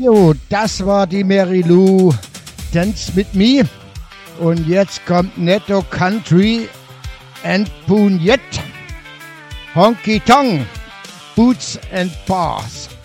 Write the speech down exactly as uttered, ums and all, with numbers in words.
Jo, das war die Mary Lou. Dance with me. Und jetzt kommt Netto Country and Punyet. Honky Tonk. Boots and Paws.